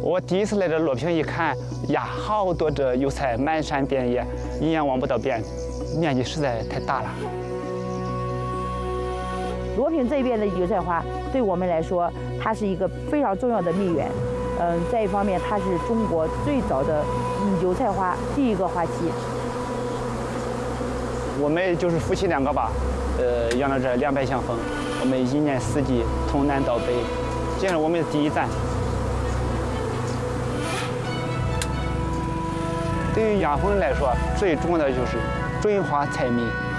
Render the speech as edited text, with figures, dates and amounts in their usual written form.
我第一次来这罗平一看，呀，好多这油菜满山遍野，一眼望不到边，面积实在太大了。 罗平这边的油菜花对我们来说，它是一个非常重要的蜜源。再一方面，它是中国最早的油菜花第一个花期。 我们就是夫妻2个吧，养了这200箱蜂，我们一年4季从南到北，这是我们的第一站。对于养蜂人来说，最重要的就是准花采蜜。